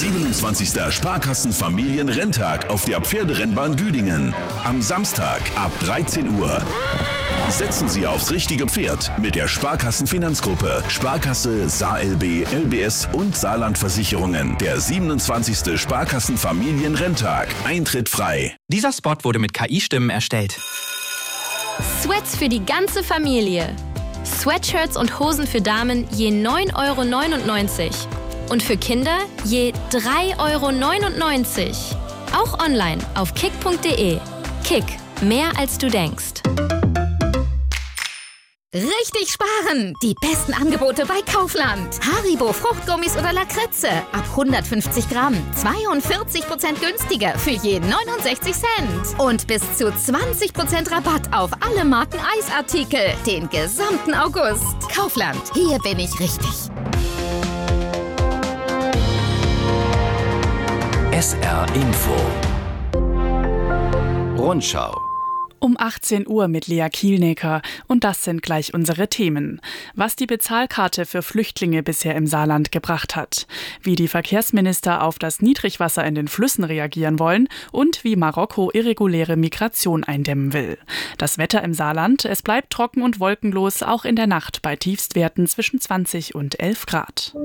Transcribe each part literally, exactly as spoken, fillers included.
siebenundzwanzigster Sparkassen-Familienrenntag auf der Pferderennbahn Düdingen. Am Samstag ab dreizehn Uhr. Setzen Sie aufs richtige Pferd mit der Sparkassen-Finanzgruppe, Sparkasse, SaLB, L B S und Saarland-Versicherungen. Der siebenundzwanzigste Sparkassen-Familienrenntag. Eintritt frei. Dieser Spot wurde mit K I-Stimmen erstellt. Sweats für die ganze Familie. Sweatshirts und Hosen für Damen je neun Euro neunundneunzig. Und für Kinder je drei Euro neunundneunzig. Auch online auf kick punkt de. Kick, mehr als du denkst. Richtig sparen! Die besten Angebote bei Kaufland. Haribo, Fruchtgummis oder Lakritze. Ab hundertfünfzig Gramm. zweiundvierzig Prozent günstiger für je neunundsechzig Cent. Und bis zu zwanzig Prozent Rabatt auf alle Marken Eisartikel. Den gesamten August. Kaufland. Hier bin ich richtig. S R Info. Rundschau. Um achtzehn Uhr mit Lea Kielnecker. Und das sind gleich unsere Themen. Was die Bezahlkarte für Flüchtlinge bisher im Saarland gebracht hat. Wie die Verkehrsminister auf das Niedrigwasser in den Flüssen reagieren wollen. Und wie Marokko irreguläre Migration eindämmen will. Das Wetter im Saarland, es bleibt trocken und wolkenlos, auch in der Nacht bei Tiefstwerten zwischen zwanzig und elf Grad.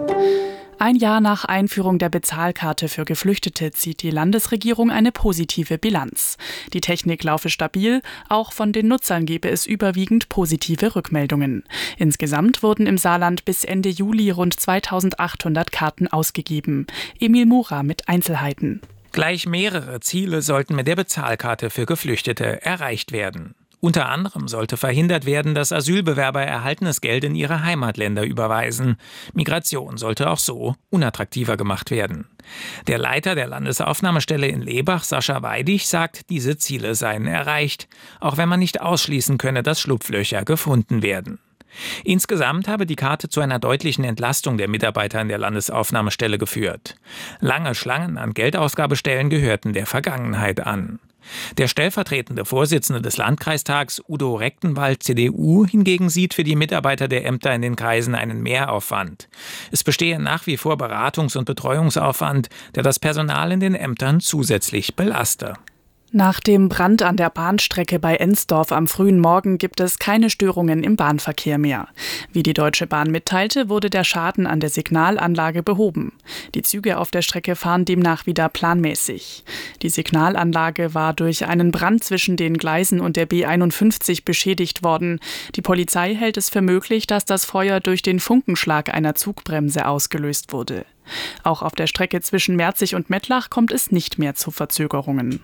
Ein Jahr nach Einführung der Bezahlkarte für Geflüchtete zieht die Landesregierung eine positive Bilanz. Die Technik laufe stabil, auch von den Nutzern gebe es überwiegend positive Rückmeldungen. Insgesamt wurden im Saarland bis Ende Juli rund zweitausendachthundert Karten ausgegeben. Emil Mura mit Einzelheiten. Gleich mehrere Ziele sollten mit der Bezahlkarte für Geflüchtete erreicht werden. Unter anderem sollte verhindert werden, dass Asylbewerber erhaltenes Geld in ihre Heimatländer überweisen. Migration sollte auch so unattraktiver gemacht werden. Der Leiter der Landesaufnahmestelle in Lebach, Sascha Weidig, sagt, diese Ziele seien erreicht, auch wenn man nicht ausschließen könne, dass Schlupflöcher gefunden werden. Insgesamt habe die Karte zu einer deutlichen Entlastung der Mitarbeiter in der Landesaufnahmestelle geführt. Lange Schlangen an Geldausgabestellen gehörten der Vergangenheit an. Der stellvertretende Vorsitzende des Landkreistags, Udo Rechtenwald, C D U, hingegen sieht für die Mitarbeiter der Ämter in den Kreisen einen Mehraufwand. Es bestehe nach wie vor Beratungs- und Betreuungsaufwand, der das Personal in den Ämtern zusätzlich belaste. Nach dem Brand an der Bahnstrecke bei Ensdorf am frühen Morgen gibt es keine Störungen im Bahnverkehr mehr. Wie die Deutsche Bahn mitteilte, wurde der Schaden an der Signalanlage behoben. Die Züge auf der Strecke fahren demnach wieder planmäßig. Die Signalanlage war durch einen Brand zwischen den Gleisen und der B einundfünfzig beschädigt worden. Die Polizei hält es für möglich, dass das Feuer durch den Funkenschlag einer Zugbremse ausgelöst wurde. Auch auf der Strecke zwischen Merzig und Mettlach kommt es nicht mehr zu Verzögerungen.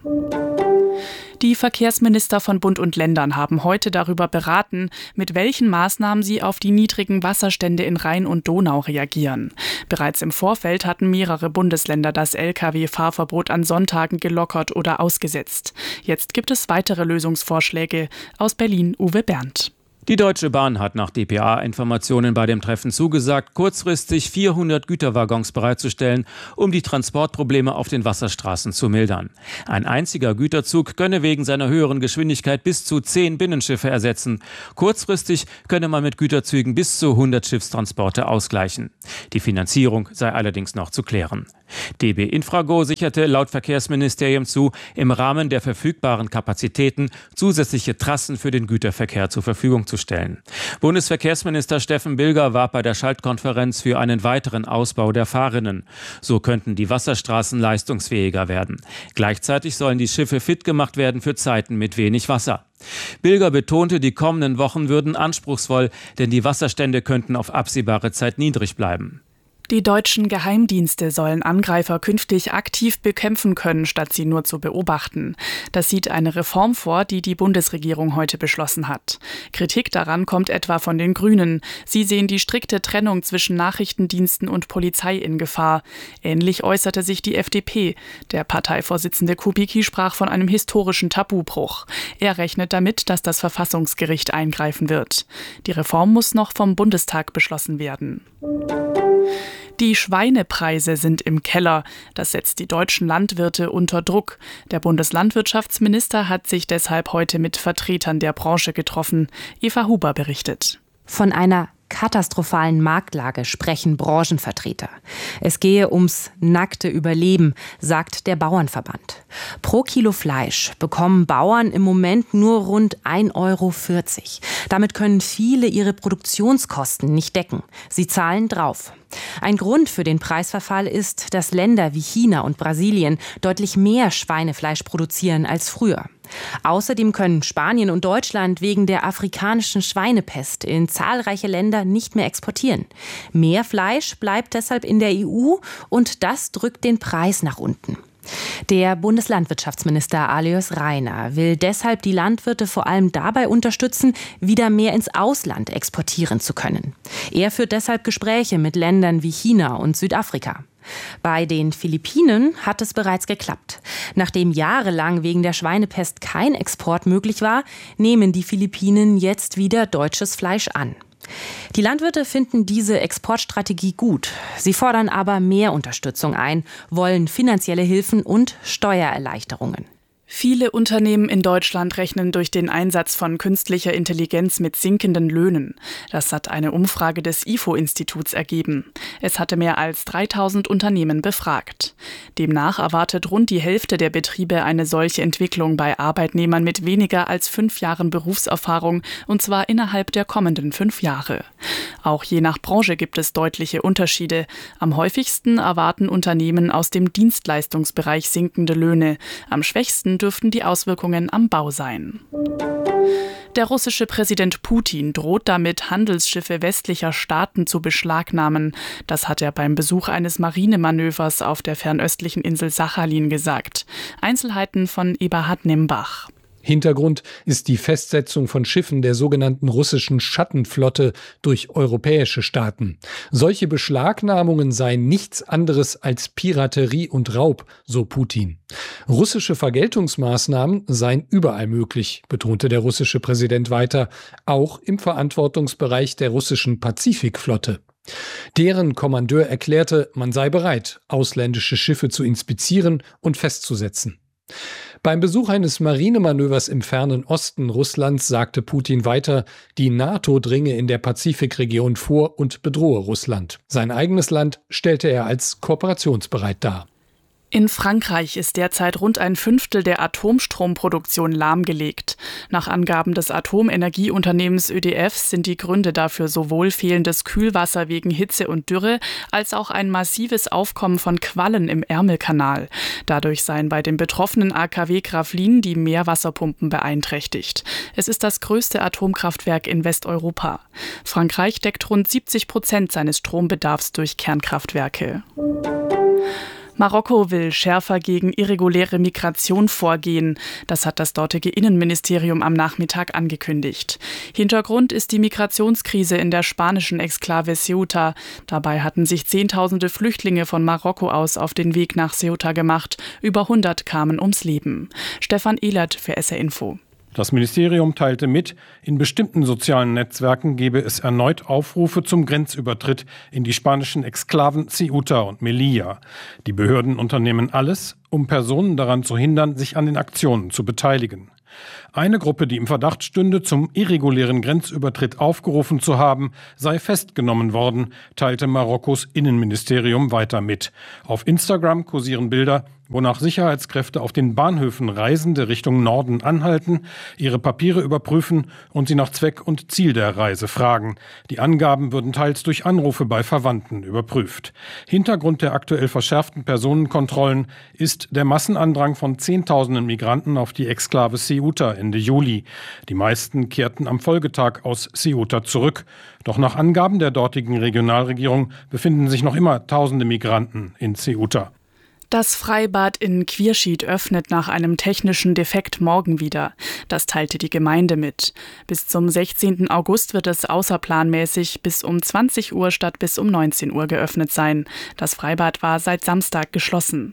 Die Verkehrsminister von Bund und Ländern haben heute darüber beraten, mit welchen Maßnahmen sie auf die niedrigen Wasserstände in Rhein und Donau reagieren. Bereits im Vorfeld hatten mehrere Bundesländer das L K W-Fahrverbot an Sonntagen gelockert oder ausgesetzt. Jetzt gibt es weitere Lösungsvorschläge. Aus Berlin Uwe Berndt. Die Deutsche Bahn hat nach D P A-Informationen bei dem Treffen zugesagt, kurzfristig vierhundert Güterwaggons bereitzustellen, um die Transportprobleme auf den Wasserstraßen zu mildern. Ein einziger Güterzug könne wegen seiner höheren Geschwindigkeit bis zu zehn Binnenschiffe ersetzen. Kurzfristig könne man mit Güterzügen bis zu hundert Schiffstransporte ausgleichen. Die Finanzierung sei allerdings noch zu klären. D B Infrago sicherte laut Verkehrsministerium zu, im Rahmen der verfügbaren Kapazitäten zusätzliche Trassen für den Güterverkehr zur Verfügung zu stellen. Bundesverkehrsminister Steffen Bilger warb bei der Schaltkonferenz für einen weiteren Ausbau der Fahrrinnen. So könnten die Wasserstraßen leistungsfähiger werden. Gleichzeitig sollen die Schiffe fit gemacht werden für Zeiten mit wenig Wasser. Bilger betonte, die kommenden Wochen würden anspruchsvoll, denn die Wasserstände könnten auf absehbare Zeit niedrig bleiben. Die deutschen Geheimdienste sollen Angreifer künftig aktiv bekämpfen können, statt sie nur zu beobachten. Das sieht eine Reform vor, die die Bundesregierung heute beschlossen hat. Kritik daran kommt etwa von den Grünen. Sie sehen die strikte Trennung zwischen Nachrichtendiensten und Polizei in Gefahr. Ähnlich äußerte sich die F D P. Der Parteivorsitzende Kubicki sprach von einem historischen Tabubruch. Er rechnet damit, dass das Verfassungsgericht eingreifen wird. Die Reform muss noch vom Bundestag beschlossen werden. Die Schweinepreise sind im Keller. Das setzt die deutschen Landwirte unter Druck. Der Bundeslandwirtschaftsminister hat sich deshalb heute mit Vertretern der Branche getroffen. Eva Huber berichtet. Von einer katastrophalen Marktlage sprechen Branchenvertreter. Es gehe ums nackte Überleben, sagt der Bauernverband. Pro Kilo Fleisch bekommen Bauern im Moment nur rund ein Euro vierzig. Damit können viele ihre Produktionskosten nicht decken. Sie zahlen drauf. Ein Grund für den Preisverfall ist, dass Länder wie China und Brasilien deutlich mehr Schweinefleisch produzieren als früher. Außerdem können Spanien und Deutschland wegen der afrikanischen Schweinepest in zahlreiche Länder nicht mehr exportieren. Mehr Fleisch bleibt deshalb in der E U und das drückt den Preis nach unten. Der Bundeslandwirtschaftsminister Alois Rainer will deshalb die Landwirte vor allem dabei unterstützen, wieder mehr ins Ausland exportieren zu können. Er führt deshalb Gespräche mit Ländern wie China und Südafrika. Bei den Philippinen hat es bereits geklappt. Nachdem jahrelang wegen der Schweinepest kein Export möglich war, nehmen die Philippinen jetzt wieder deutsches Fleisch an. Die Landwirte finden diese Exportstrategie gut. Sie fordern aber mehr Unterstützung ein, wollen finanzielle Hilfen und Steuererleichterungen. Viele Unternehmen in Deutschland rechnen durch den Einsatz von künstlicher Intelligenz mit sinkenden Löhnen. Das hat eine Umfrage des I F O-Instituts ergeben. Es hatte mehr als dreitausend Unternehmen befragt. Demnach erwartet rund die Hälfte der Betriebe eine solche Entwicklung bei Arbeitnehmern mit weniger als fünf Jahren Berufserfahrung, und zwar innerhalb der kommenden fünf Jahre. Auch je nach Branche gibt es deutliche Unterschiede. Am häufigsten erwarten Unternehmen aus dem Dienstleistungsbereich sinkende Löhne. Am schwächsten dürften die Auswirkungen am Bau sein. Der russische Präsident Putin droht damit, Handelsschiffe westlicher Staaten zu beschlagnahmen. Das hat er beim Besuch eines Marinemanövers auf der fernöstlichen Insel Sachalin gesagt. Einzelheiten von Eberhard Nembach. Hintergrund ist die Festsetzung von Schiffen der sogenannten russischen Schattenflotte durch europäische Staaten. Solche Beschlagnahmungen seien nichts anderes als Piraterie und Raub, so Putin. Russische Vergeltungsmaßnahmen seien überall möglich, betonte der russische Präsident weiter, auch im Verantwortungsbereich der russischen Pazifikflotte. Deren Kommandeur erklärte, man sei bereit, ausländische Schiffe zu inspizieren und festzusetzen. Beim Besuch eines Marinemanövers im fernen Osten Russlands sagte Putin weiter, die NATO dringe in der Pazifikregion vor und bedrohe Russland. Sein eigenes Land stellte er als kooperationsbereit dar. In Frankreich ist derzeit rund ein Fünftel der Atomstromproduktion lahmgelegt. Nach Angaben des Atomenergieunternehmens Ö D F sind die Gründe dafür sowohl fehlendes Kühlwasser wegen Hitze und Dürre als auch ein massives Aufkommen von Quallen im Ärmelkanal. Dadurch seien bei dem betroffenen A K W Graflin die Meerwasserpumpen beeinträchtigt. Es ist das größte Atomkraftwerk in Westeuropa. Frankreich deckt rund siebzig Prozent seines Strombedarfs durch Kernkraftwerke. Marokko will schärfer gegen irreguläre Migration vorgehen. Das hat das dortige Innenministerium am Nachmittag angekündigt. Hintergrund ist die Migrationskrise in der spanischen Exklave Ceuta. Dabei hatten sich Zehntausende Flüchtlinge von Marokko aus auf den Weg nach Ceuta gemacht. Über hundert kamen ums Leben. Stefan Ehlert für S R Info. Das Ministerium teilte mit, in bestimmten sozialen Netzwerken gebe es erneut Aufrufe zum Grenzübertritt in die spanischen Exklaven Ceuta und Melilla. Die Behörden unternehmen alles, um Personen daran zu hindern, sich an den Aktionen zu beteiligen. Eine Gruppe, die im Verdacht stünde, zum irregulären Grenzübertritt aufgerufen zu haben, sei festgenommen worden, teilte Marokkos Innenministerium weiter mit. Auf Instagram kursieren Bilder, wonach Sicherheitskräfte auf den Bahnhöfen Reisende Richtung Norden anhalten, ihre Papiere überprüfen und sie nach Zweck und Ziel der Reise fragen. Die Angaben würden teils durch Anrufe bei Verwandten überprüft. Hintergrund der aktuell verschärften Personenkontrollen ist der Massenandrang von Zehntausenden Migranten auf die Exklave Ceuta Ende Juli. Die meisten kehrten am Folgetag aus Ceuta zurück. Doch nach Angaben der dortigen Regionalregierung befinden sich noch immer tausende Migranten in Ceuta. Das Freibad in Quierschied öffnet nach einem technischen Defekt morgen wieder. Das teilte die Gemeinde mit. Bis zum sechzehnten August wird es außerplanmäßig bis um zwanzig Uhr statt bis um neunzehn Uhr geöffnet sein. Das Freibad war seit Samstag geschlossen.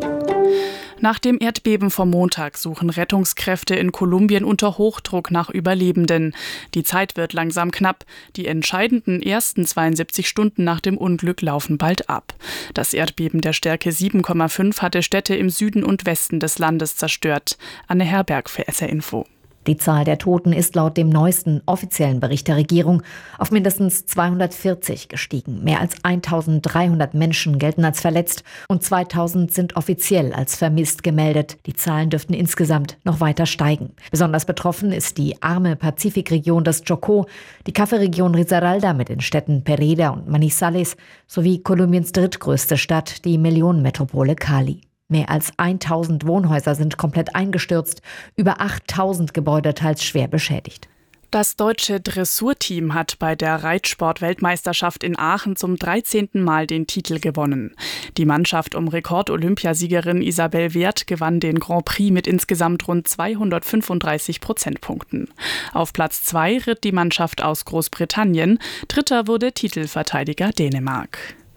Nach dem Erdbeben vom Montag suchen Rettungskräfte in Kolumbien unter Hochdruck nach Überlebenden. Die Zeit wird langsam knapp. Die entscheidenden ersten zweiundsiebzig Stunden nach dem Unglück laufen bald ab. Das Erdbeben der Stärke sieben Komma fünf hatte Städte im Süden und Westen des Landes zerstört. Anne Herberg für S R Info. Die Zahl der Toten ist laut dem neuesten offiziellen Bericht der Regierung auf mindestens zweihundertvierzig gestiegen. Mehr als eintausenddreihundert Menschen gelten als verletzt und zweitausend sind offiziell als vermisst gemeldet. Die Zahlen dürften insgesamt noch weiter steigen. Besonders betroffen ist die arme Pazifikregion des Chocó, die Kaffeeregion Risaralda mit den Städten Pereira und Manizales sowie Kolumbiens drittgrößte Stadt, die Millionenmetropole Cali. Mehr als tausend Wohnhäuser sind komplett eingestürzt, über achttausend Gebäude teils schwer beschädigt. Das deutsche Dressurteam hat bei der Reitsport-Weltmeisterschaft in Aachen zum dreizehnten Mal den Titel gewonnen. Die Mannschaft um Rekord-Olympiasiegerin Isabel Wert gewann den Grand Prix mit insgesamt rund zweihundertfünfunddreißig Prozentpunkten. Auf Platz zwei ritt die Mannschaft aus Großbritannien, dritter wurde Titelverteidiger Dänemark.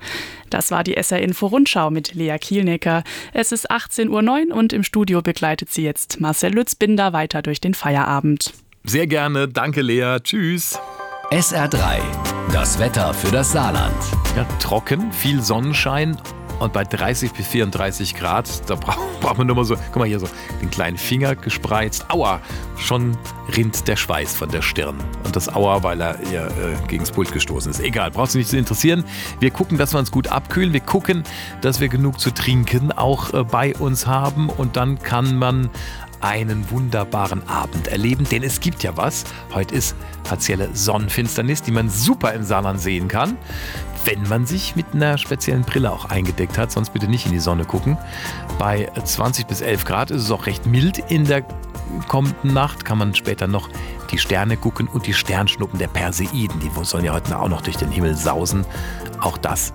Das war die S R-Info-Rundschau mit Lea Kielnecker. Es ist achtzehn Uhr neun und im Studio begleitet sie jetzt Marcel Lützbinder weiter durch den Feierabend. Sehr gerne, danke Lea, tschüss. S R drei, das Wetter für das Saarland. Ja, trocken, viel Sonnenschein und bei dreißig bis vierunddreißig Grad, da braucht, braucht man nur mal so, guck mal hier so, den kleinen Finger gespreizt. Aua, schon rinnt der Schweiß von der Stirn. Und das Aua, weil er eher äh, gegen das Pult gestoßen ist. Egal, brauchst du nicht zu interessieren. Wir gucken, dass wir uns gut abkühlen. Wir gucken, dass wir genug zu trinken auch äh, bei uns haben. Und dann kann man einen wunderbaren Abend erleben, denn es gibt ja was. Heute ist partielle Sonnenfinsternis, die man super im Saarland sehen kann, wenn man sich mit einer speziellen Brille auch eingedeckt hat. Sonst bitte nicht in die Sonne gucken. Bei zwanzig bis elf Grad ist es auch recht mild in der kommenden Nacht. Kann man später noch die Sterne gucken und die Sternschnuppen der Perseiden. Die sollen ja heute auch noch durch den Himmel sausen. Auch das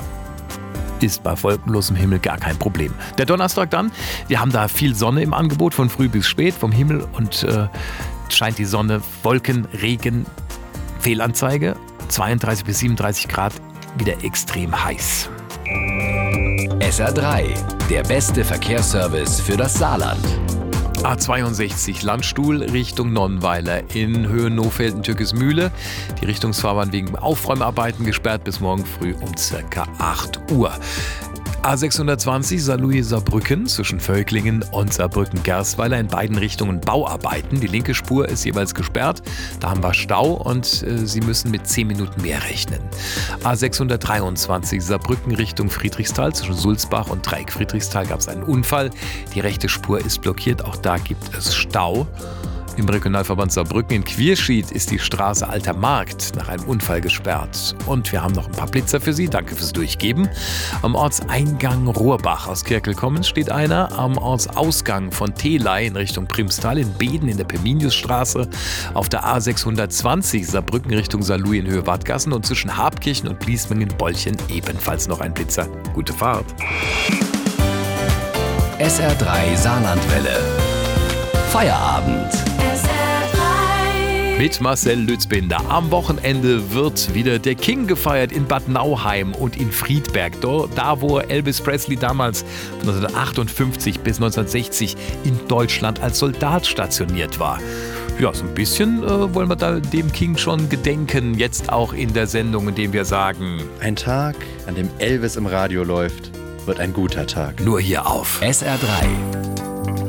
ist bei wolkenlosem Himmel gar kein Problem. Der Donnerstag dann, wir haben da viel Sonne im Angebot, von früh bis spät vom Himmel und äh, scheint die Sonne, Wolken, Regen, Fehlanzeige, zweiunddreißig bis siebenunddreißig Grad, wieder extrem heiß. S R drei, der beste Verkehrsservice für das Saarland. A zweiundsechzig Landstuhl Richtung Nonnweiler in Höhe Nohfelden-Türkismühle. Die Richtungsfahrbahn wegen Aufräumarbeiten gesperrt bis morgen früh um circa acht Uhr. A sechshundertzwanzig Saarlouis-Saarbrücken zwischen Völklingen und Saarbrücken-Gerstweiler in beiden Richtungen Bauarbeiten. Die linke Spur ist jeweils gesperrt. Da haben wir Stau und äh, Sie müssen mit zehn Minuten mehr rechnen. A sechshundertdreiundzwanzig Saarbrücken Richtung Friedrichsthal zwischen Sulzbach und Dreieck Friedrichsthal gab es einen Unfall. Die rechte Spur ist blockiert. Auch da gibt es Stau. Im Regionalverband Saarbrücken in Quierschied ist die Straße Alter Markt nach einem Unfall gesperrt. Und wir haben noch ein paar Blitzer für Sie. Danke fürs Durchgeben. Am Ortseingang Rohrbach aus Kerkel-Kommens steht einer. Am Ortsausgang von Telei in Richtung Primstal in Beden in der Peminiusstraße. Auf der A sechshundertzwanzig Saarbrücken Richtung Saarlouis in Höhe Wadgassen. Und zwischen Habkirchen und Bliesmingen-Bolchen ebenfalls noch ein Blitzer. Gute Fahrt. S R drei Saarlandwelle. Feierabend. Mit Marcel Lützbinder. Am Wochenende wird wieder der King gefeiert in Bad Nauheim und in Friedberg. Da, wo Elvis Presley damals von neunzehnhundertachtundfünfzig bis neunzehnhundertsechzig in Deutschland als Soldat stationiert war. Ja, so ein bisschen äh, wollen wir da dem King schon gedenken. Jetzt auch in der Sendung, in dem wir sagen: Ein Tag, an dem Elvis im Radio läuft, wird ein guter Tag. Nur hier auf S R drei.